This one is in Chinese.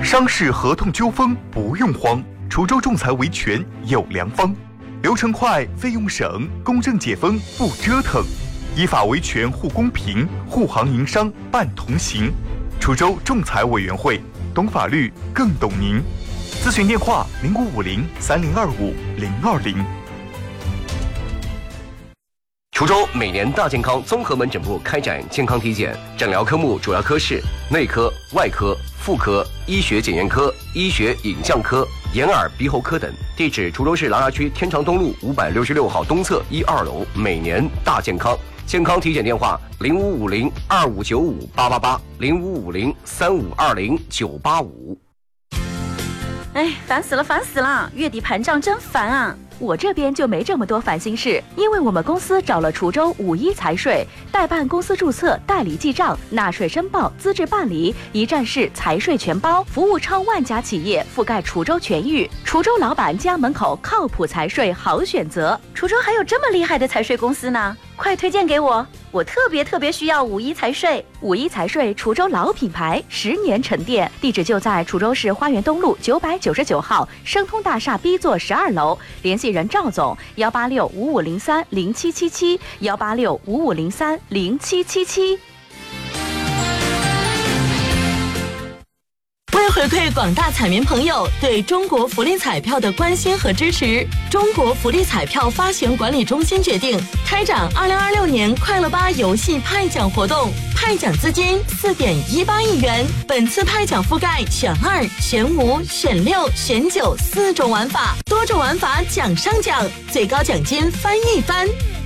商事合同纠纷不用慌，滁州仲裁维权有良方，流程快，费用省，公正解纷不折腾，依法维权护公平，护行营商办同行。滁州仲裁委员会，懂法律更懂您。咨询电话05503025-020。 滁州每年大健康综合门诊部开展健康体检，诊疗科目主要科室内科、外科、妇科、医学检验科、医学影像科、眼耳鼻喉科等。地址：滁州市琅琊区天长东路566号东侧1、2楼。每年大健康。健康体检电话：0550-2595-888，0550-3520-985。 哎，烦死了！月底盘账真烦啊！ 我这边就没这么多烦心事，因为我们公司找了滁州51财税，代办公司注册、代理记账、纳税申报、资质办理，一站式财税全包，服务超万家企业，覆盖滁州全域。滁州老板家门口靠谱财税好选择。 滁州还有这么厉害的财税公司呢？快推荐给我！我特别需要51财税。 51财税，滁州老品牌，10年沉淀，地址就在滁州市花园东路999号生通大厦 B 座12楼，联系人赵总：18655030777，18655030777。 为回馈广大彩民朋友对中国福利彩票的关心和支持，中国福利彩票发行管理中心决定开展2026年快乐8游戏派奖活动，派奖资金4.18亿元。本次派奖覆盖选2、选5、选6、选94种玩法，多种玩法奖上奖，最高奖金翻一番。